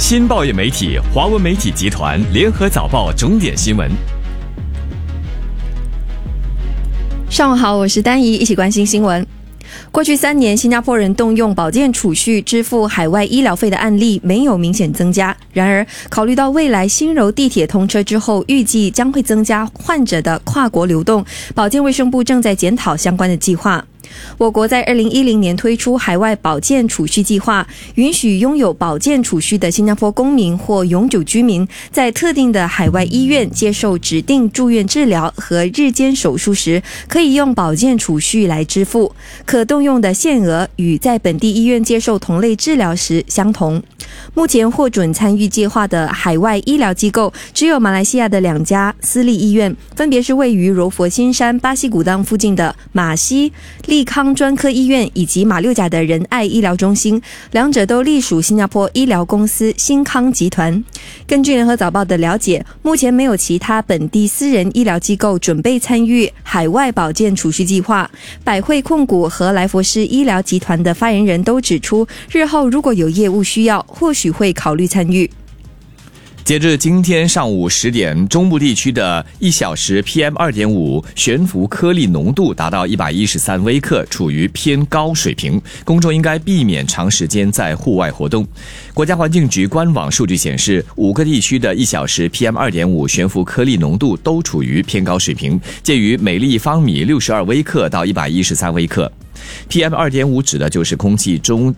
新报业媒体华文媒体集团联合早报重点新闻。 上午好，我是丹怡，一起关心新闻。过去3年，新加坡人动用保健储蓄支付海外医疗费的案例没有明显增加。然而，考虑到未来新柔地铁通车之后，预计将会增加患者的跨国流动，保健卫生部正在检讨相关的计划。我国在2010年推出海外保健储蓄计划，允许拥有保健储蓄的新加坡公民或永久居民在特定的海外医院接受指定住院治疗和日间手术时，可以用保健储蓄来支付，可动用的限额与在本地医院接受同类治疗时相同。目前获准参与计划的海外医疗机构只有马来西亚的2家私立医院，分别是位于柔佛新山巴西古当附近的马西利康专科医院以及马六甲的仁爱医疗中心，两者都隶属新加坡医疗公司新康集团。根据联合早报的了解，目前没有其他本地私人医疗机构准备参与海外保健储蓄计划。百惠控股和来佛士医疗集团的发言人都指出，日后如果有业务需要，或许会考虑参与。 截至今天上午10点，中部地区的1小时 PM2.5 悬浮颗粒浓度达到113微克，处于偏高水平，公众应该避免长时间在户外活动。国家环境局官网数据显示，5个地区的1小时 PM2.5 悬浮颗粒浓度都处于偏高水平，介于每立方米62微克到113微克。PM2.5 指的就是空气中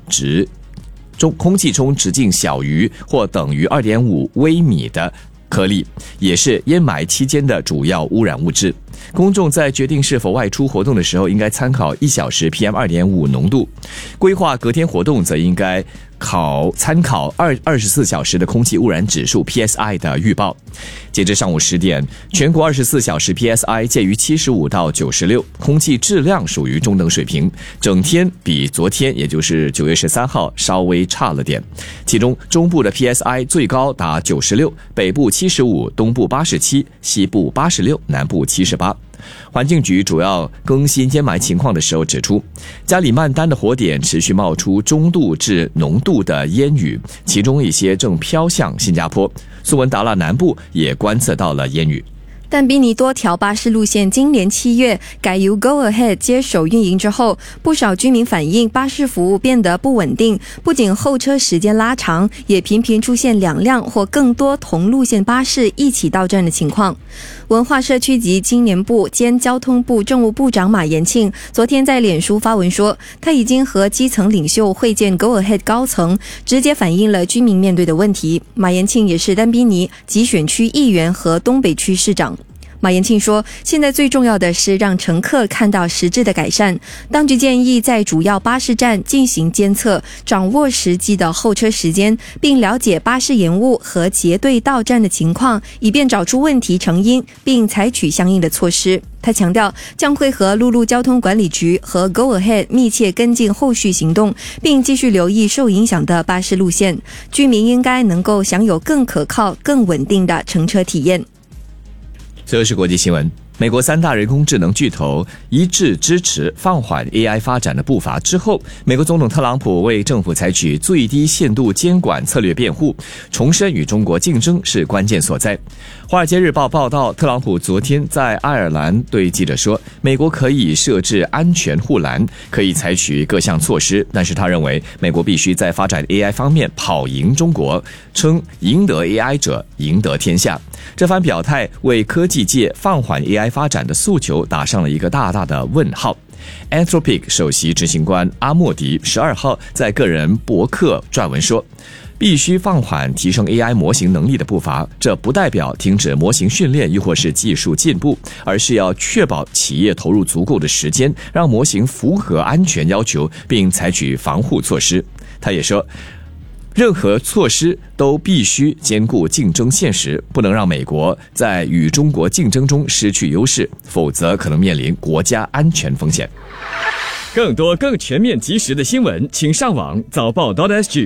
直径小于或等于 2.5 微米的颗粒，也是烟霾期间的主要污染物质。公众在决定是否外出活动的时候，应该参考1小时 PM2.5 浓度，规划隔天活动则应该参考24小时的空气污染指数 PSI 的预报。截至上午10点，全国24小时 PSI 介于75到96，空气质量属于中等水平，整天比昨天也就是9月13号稍微差了点。其中中部的 PSI 最高达96，北部75，东部87，西部86，南部78。环境局主要更新烟霾情况的时候指出，加里曼丹的火点持续冒出中度至浓度的烟雨，其中一些正飘向新加坡。苏文达拉南部也观测到了烟雨。 但宾尼多条巴士路线今年7月改由 Go Ahead 接手运营之后，不少居民反映巴士服务变得不稳定，不仅候车时间拉长，也频频出现2辆或更多同路线巴士一起到站的情况。文化社区及青年部兼交通部政务部长马延庆昨天在脸书发文说，他已经和基层领袖会见 Go Ahead 高层，直接反映了居民面对的问题。马延庆也是丹宾尼集选区议员和东北区市长。马延庆说，现在最重要的是让乘客看到实质的改善。当局建议在主要巴士站进行监测，掌握实际的候车时间，并了解巴士延误和结队到站的情况，以便找出问题成因，并采取相应的措施。他强调，将会和陆路交通管理局和 Go Ahead 密切跟进后续行动，并继续留意受影响的巴士路线。居民应该能够享有更可靠、更稳定的乘车体验。 最后是国际新闻。美国3大人工智能巨头一致支持放缓 AI 发展的步伐之后，美国总统特朗普为政府采取最低限度监管策略辩护，重申与中国竞争是关键所在。华尔街日报报道，特朗普昨天在爱尔兰对记者说，美国可以设置安全护栏，可以采取各项措施，但是他认为美国必须在发展 AI 方面跑赢中国，称赢得 AI 者赢得天下。这番表态为科技界放缓 AI 发展的诉求打上了一个大大的问号。Anthropic 首席执行官阿莫迪12号在个人博客撰文说，必须放缓提升 AI 模型能力的步伐，这不代表停止模型训练又或是技术进步，而是要确保企业投入足够的时间，让模型符合安全要求，并采取防护措施。他也说，任何措施都必须兼顾竞争现实，不能让美国在与中国竞争中失去优势，否则可能面临国家安全风险。更多更全面及时的新闻，请上网早报 .sg。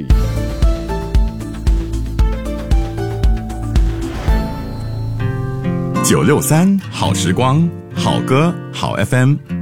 963好时光，好歌好 FM。